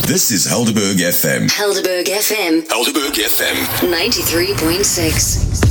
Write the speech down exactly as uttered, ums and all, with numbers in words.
This is Helderberg F M. Helderberg F M. Helderberg F M. ninety-three point six.